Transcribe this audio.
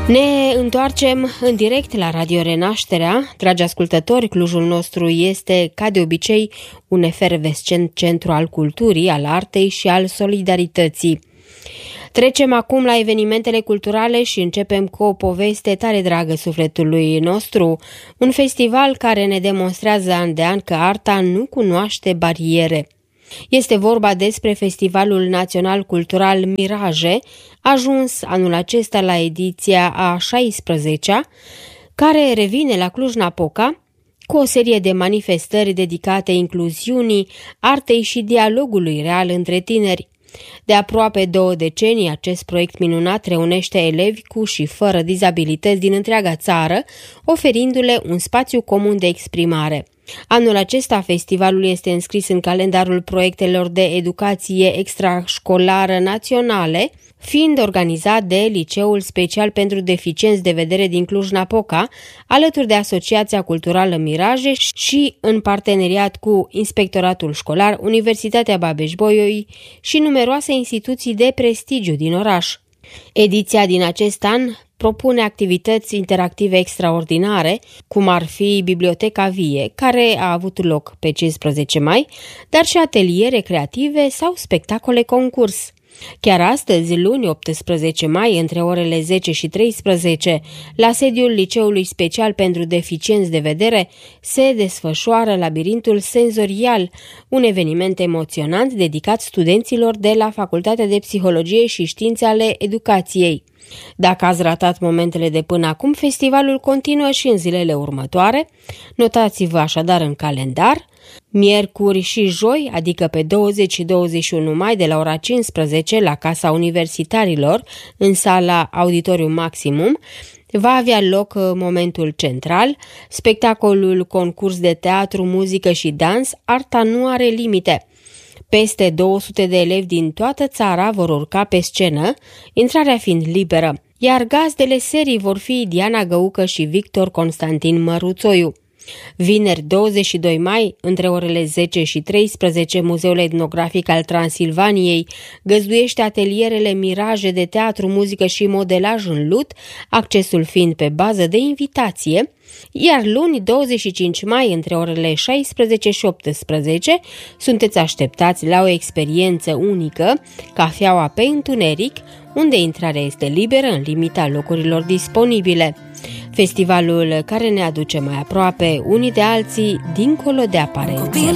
Ne întoarcem în direct la Radio Renașterea. Dragi ascultători, Clujul nostru este, ca de obicei, un efervescent centru al culturii, al artei și al solidarității. Trecem acum la evenimentele culturale și începem cu o poveste tare dragă sufletului nostru, un festival care ne demonstrează an de an că arta nu cunoaște bariere. Este vorba despre Festivalul Național Cultural Miraje, ajuns anul acesta la ediția a 16-a, care revine la Cluj-Napoca cu o serie de manifestări dedicate incluziunii, artei și dialogului real între tineri. De aproape 2 decenii, acest proiect minunat reunește elevi cu și fără dizabilități din întreaga țară, oferindu-le un spațiu comun de exprimare. Anul acesta, festivalul este înscris în calendarul proiectelor de educație extrașcolară naționale, fiind organizat de Liceul Special pentru Deficienți de Vedere din Cluj-Napoca, alături de Asociația Culturală Miraje și în parteneriat cu Inspectoratul Școlar, Universitatea Babeș-Bolyai și numeroase instituții de prestigiu din oraș. Ediția din acest an propune activități interactive extraordinare, cum ar fi Biblioteca Vie, care a avut loc pe 15 mai, dar și ateliere creative sau spectacole concurs. Chiar astăzi, luni 18 mai, între orele 10 și 13, la sediul Liceului Special pentru Deficienți de Vedere, se desfășoară Labirintul Senzorial, un eveniment emoționant dedicat studenților de la Facultatea de Psihologie și Științe ale Educației. Dacă ați ratat momentele de până acum, festivalul continuă și în zilele următoare. Notați-vă așadar în calendar. Miercuri și joi, adică pe 20 și 21 mai, de la ora 15 la Casa Universitarilor, în sala Auditorium Maximum, va avea loc momentul central, spectacolul concurs de teatru, muzică și dans, Arta nu are limite. Peste 200 de elevi din toată țara vor urca pe scenă, intrarea fiind liberă, iar gazdele serii vor fi Diana Găucă și Victor Constantin Măruțoiu. Vineri 22 mai, între orele 10 și 13, Muzeul Etnografic al Transilvaniei găzduiește atelierele Miraje de teatru, muzică și modelaj în lut, accesul fiind pe bază de invitație, iar luni 25 mai, între orele 16 și 18, sunteți așteptați la o experiență unică, Cafeaua pe întuneric, unde intrarea este liberă în limita locurilor disponibile. Festivalul care ne aduce mai aproape unii de alții dincolo de aparențe.